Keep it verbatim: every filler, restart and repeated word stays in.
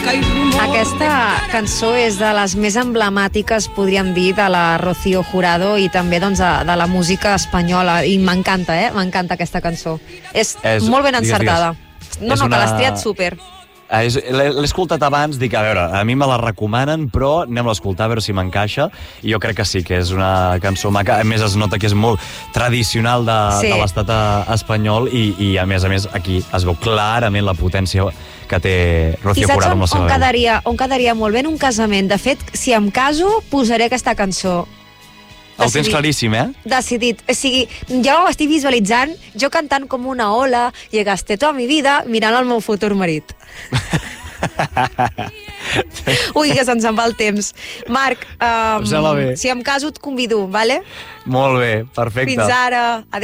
Aquesta cançó és de les més emblemàtiques, podríem dir, de la Rocío Jurado i també doncs, de, de la música espanyola. I m'encanta, eh? M'encanta aquesta cançó. És, és molt ben encertada. Digues, digues. No, no, una... que l'has triat súper. L'he escoltat abans, dic, a veure, a mi me la recomanen, però anem a escoltar a veure si m'encaixa, i jo crec que sí, que és una cançó maca. A més, es nota que és molt tradicional de, sí. de l'estat espanyol, i, i a més a més aquí es veu clarament la potència que té Rocío Jurado amb la seva veu. I saps on quedaria, on quedaria molt bé en un casament? De fet, si em caso, posaré aquesta cançó. El tens claríssim, eh? Decidit. O sigui, jo ho estic visualitzant, jo cantant com una ola, llegaste tota mi vida, mirant el meu futur marit. Ui, que se'ns en va el temps. Marc, um, si em caso et convido, vale? Molt bé, perfecte. Fins ara. Adéu.